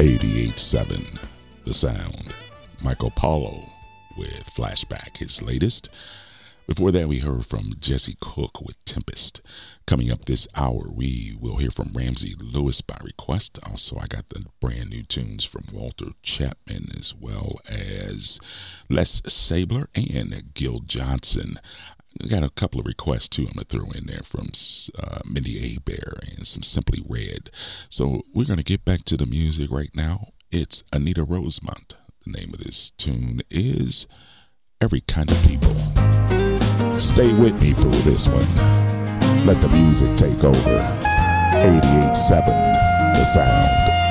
88.7 The Sound. Michael Paulo with Flashback, his latest. Before that, we heard from Jesse Cook with Tempest. Coming up this hour, we will hear from Ramsey Lewis by request. Also, I got the brand new tunes from Walter Chapman, as well as Les Sabler and Gil Johnson. I got a couple of requests too I'm going to throw in there from Mindy Abair and some Simply Red. So we're going to get back to the music right now. It's Anita Rosemont. The name of this tune is Every Kind of People. Stay with me for this one. Let the music take over. 88.7 The Sound.